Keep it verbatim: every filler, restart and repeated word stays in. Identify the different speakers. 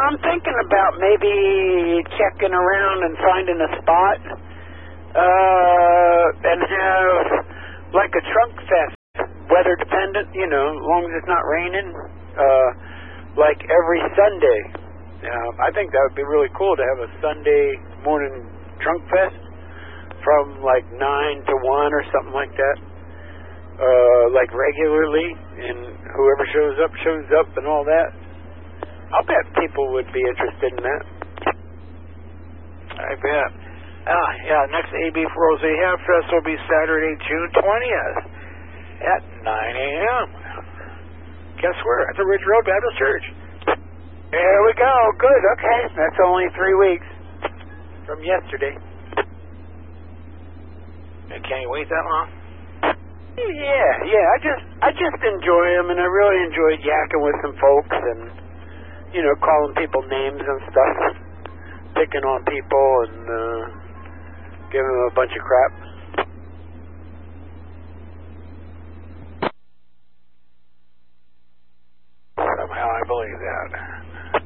Speaker 1: I'm thinking about maybe checking around and finding a spot uh, and have like a trunk fest, weather dependent, you know, as long as it's not raining, uh, like every Sunday. Uh, I think that would be really cool to have a Sunday morning trunk fest from like nine to one or something like that, uh, like regularly, and whoever shows up, shows up and all that. I'll bet people would be interested in that.
Speaker 2: I bet. Ah, yeah, next A B Rose Ham Fest will be Saturday, June twentieth at nine a.m. Guess where? At the Ridge Road Baptist Church.
Speaker 1: There we go. Good. Okay. That's only three weeks from yesterday.
Speaker 2: And can you wait that long?
Speaker 1: Yeah, yeah. I just, I just enjoy them, and I really enjoyed yakking with some folks, and you know, calling people names and stuff, picking on people, and uh, giving them a bunch of crap.
Speaker 2: Somehow I believe that.